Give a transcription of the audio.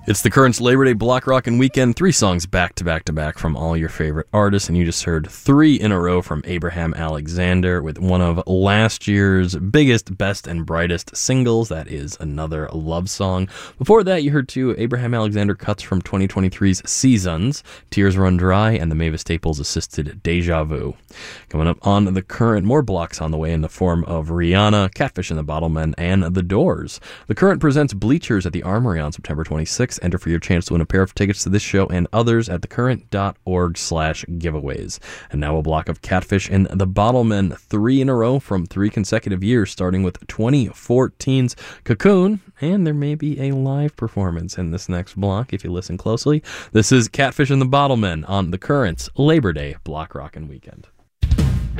It's the Currents Labor Day Block Rockin' Weekend, 3 songs back to back to back from all your favorite artists, and you just heard 3 in a row from Abraham Alexander with one of last year's biggest, best, and brightest singles. That is Another Love Song. Before that, you heard 2 Abraham Alexander cuts from 2023's Seasons, Tears Run Dry, and the Mavis Staples assisted Deja Vu. Coming up on The Current, more blocks on the way in the form of Rihanna, Catfish and the Bottlemen, and The Doors. The Current presents Bleachers at the Armory on September 26th. Enter for your chance to win a pair of tickets to this show and others at thecurrent.org/giveaways. And now a block of Catfish and the Bottlemen, 3 in a row from 3 consecutive years, starting with 2014's Cocoon. And there may be a live performance in this next block if you listen closely. This is Catfish and the Bottlemen on The Current's Labor Day Block Rockin' Weekend.